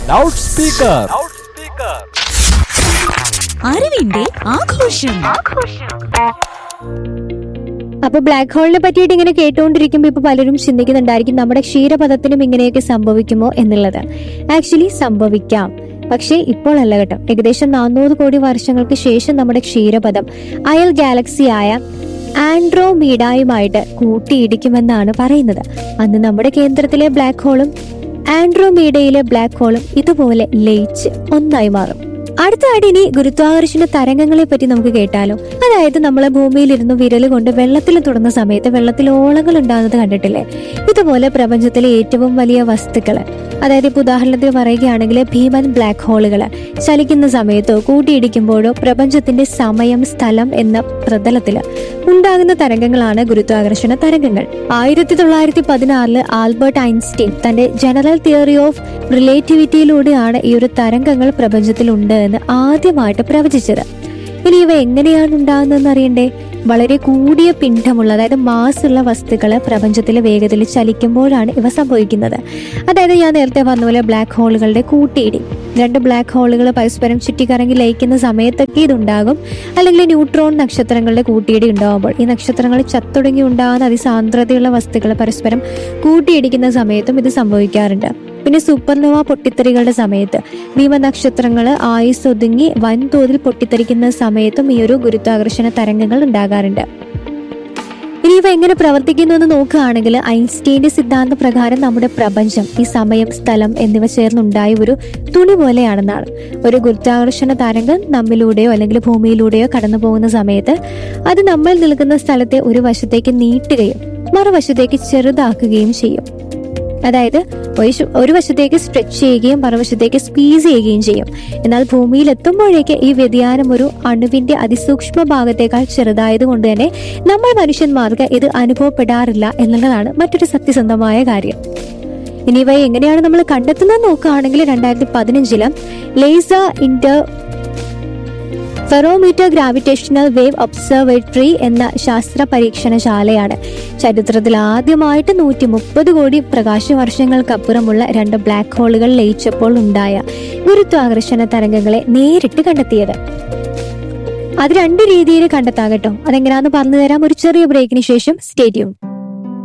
Loud speaker. അറിവിന്റെ ആഘോഷം. അപ്പൊ ബ്ലാക്ക് ഹോളിനെ പറ്റിയിട്ട് ഇങ്ങനെ കേട്ടുകൊണ്ടിരിക്കുമ്പോൾ ഇപ്പൊ പലരും ചിന്തിക്കുന്നുണ്ടായിരിക്കും നമ്മുടെ ക്ഷീരപഥത്തിനും ഇങ്ങനെയൊക്കെ സംഭവിക്കുമോ എന്നുള്ളത്. ആക്ച്വലി സംഭവിക്കാം, പക്ഷേ ഇപ്പോൾ അല്ല കേട്ടോ. ഏകദേശം 400 കോടി വർഷങ്ങൾക്ക് ശേഷം നമ്മുടെ ക്ഷീരപഥം അയൽ ഗാലക്സിയായ ആൻഡ്രോമീഡയുമായിട്ട് കൂട്ടിയിടിക്കുമെന്നാണ് പറയുന്നത്. അന്ന് നമ്മുടെ കേന്ദ്രത്തിലെ ബ്ലാക്ക് ഹോളും ആൻഡ്രോമീഡയിലെ ബ്ലാക്ക് ഹോളും ഇതുപോലെ ലയിച്ച് ഒന്നായി മാറും. അടുത്തതായിട്ട് ഇനി ഗുരുത്വാകർഷണ തരംഗങ്ങളെ പറ്റി നമുക്ക് കേട്ടാലോ. അതായത് നമ്മളെ ഭൂമിയിലിരുന്ന് വിരല് കൊണ്ട് വെള്ളത്തിൽ തൊടുന്ന സമയത്ത് വെള്ളത്തിൽ ഓളങ്ങൾ ഉണ്ടാകുന്നത് കണ്ടിട്ടില്ലേ? ഇതുപോലെ പ്രപഞ്ചത്തിലെ ഏറ്റവും വലിയ വസ്തുക്കള്, അതായത് ഇപ്പൊ ഉദാഹരണത്തിന് പറയുകയാണെങ്കിൽ ഭീമൻ ബ്ലാക്ക് ഹോളുകള് ചലിക്കുന്ന സമയത്തോ കൂട്ടിയിടിക്കുമ്പോഴോ പ്രപഞ്ചത്തിന്റെ സമയം, സ്ഥലം എന്ന പ്രതലത്തില് ഉണ്ടാകുന്ന തരംഗങ്ങളാണ് ഗുരുത്വാകർഷണ തരംഗങ്ങൾ. 1916 ആൽബർട്ട് ഐൻസ്റ്റീൻ തന്റെ ജനറൽ തിയറി ഓഫ് റിലേറ്റിവിറ്റിയിലൂടെയാണ് ഈ ഒരു തരംഗങ്ങൾ പ്രപഞ്ചത്തിലുണ്ട് എന്ന് ആദ്യമായിട്ട് പ്രവചിച്ചത്. ഇനി ഇവ എങ്ങനെയാണ് ഉണ്ടാകുന്നതെന്ന് അറിയണ്ടേ? വളരെ കൂടിയ പിണ്ഡമുള്ള, അതായത് മാസ് ഉള്ള വസ്തുക്കള് പ്രപഞ്ചത്തിലെ വേഗതയിൽ ചലിക്കുമ്പോഴാണ് ഇവ സംഭവിക്കുന്നത്. അതായത് ഞാൻ നേരത്തെ പറഞ്ഞ പോലെ ബ്ലാക്ക് ഹോളുകളുടെ കൂട്ടിയിടി, 2 ബ്ലാക്ക് ഹോളുകൾ പരസ്പരം ചുറ്റിക്കറങ്ങി ലയിക്കുന്ന സമയത്തൊക്കെ ഇതുണ്ടാകും. അല്ലെങ്കിൽ ന്യൂട്രോൺ നക്ഷത്രങ്ങളുടെ കൂട്ടിയിടി ഉണ്ടാകുമ്പോൾ, ഈ നക്ഷത്രങ്ങൾ ചത്തൊടുങ്ങി ഉണ്ടാകുന്ന അതിസാന്ദ്രതയുള്ള വസ്തുക്കൾ പരസ്പരം കൂട്ടിയിടിക്കുന്ന സമയത്തും ഇത് സംഭവിക്കാറുണ്ട്. പിന്നെ സൂപ്പർനോവ പൊട്ടിത്തെറികളുടെ സമയത്ത് ഭീമനക്ഷത്രങ്ങൾ ആയുസ് ഒതുങ്ങി വൻതോതിൽ പൊട്ടിത്തെറിക്കുന്ന സമയത്തും ഈ ഒരു ഗുരുത്വാകർഷണ തരംഗങ്ങൾ ഉണ്ടാകാറുണ്ട്. ഇനി ഇവ എങ്ങനെ പ്രവർത്തിക്കുന്നു എന്ന് നോക്കുകയാണെങ്കിൽ, ഐൻസ്റ്റീന്റെ സിദ്ധാന്ത പ്രകാരം നമ്മുടെ പ്രപഞ്ചം ഈ സമയം, സ്ഥലം എന്നിവ ചേർന്നുണ്ടായ ഒരു തുണി പോലെയാണെന്നാണ്. ഒരു ഗുരുത്വാകർഷണ തരംഗം നമ്മിലൂടെയോ അല്ലെങ്കിൽ ഭൂമിയിലൂടെയോ കടന്നു പോകുന്ന സമയത്ത് അത് നമ്മൾ നിൽക്കുന്ന സ്ഥലത്തെ ഒരു വശത്തേക്ക് നീട്ടുകയും മറുവശത്തേക്ക് ചെറുതാക്കുകയും ചെയ്യും. അതായത് ഒരു വശത്തേക്ക് സ്ട്രെച്ച് ചെയ്യുകയും മറുവശത്തേക്ക് സ്ക്വീസ് ചെയ്യുകയും ചെയ്യും. എന്നാൽ ഭൂമിയിൽ എത്തുമ്പോഴേക്ക് ഈ വ്യതിയാനം ഒരു അണുവിന്റെ അതിസൂക്ഷ്മ ഭാഗത്തേക്കാൾ ചെറുതായതുകൊണ്ട് തന്നെ നമ്മൾ മനുഷ്യന്മാർക്ക് ഇത് അനുഭവപ്പെടാറില്ല എന്നുള്ളതാണ് മറ്റൊരു സത്യസന്ധമായ കാര്യം. ഇനി ഇവ എങ്ങനെയാണ് നമ്മൾ കണ്ടെത്തുന്നത് നോക്കുകയാണെങ്കിൽ, 2015 ലേസർ ഫെറോമീറ്റർ ഗ്രാവിറ്റേഷണൽ വേവ് ഒബ്സർവേറ്ററി എന്ന ശാസ്ത്ര പരീക്ഷണശാലയാണ് ചരിത്രത്തിൽ ആദ്യമായിട്ട് 130 കോടി പ്രകാശ വർഷങ്ങൾക്കപ്പുറമുള്ള 2 ബ്ലാക്ക് ഹോളുകൾ ലയിച്ചപ്പോൾ ഉണ്ടായ ഗുരുത്വാകർഷണ തരംഗങ്ങളെ നേരിട്ട് കണ്ടെത്തിയത്. അത് 2 രീതിയിൽ കണ്ടെത്താം കേട്ടോ. അതെങ്ങനെയാണെന്ന് പറഞ്ഞു തരാം ഒരു ചെറിയ ബ്രേക്കിന് ശേഷം. Stay tune.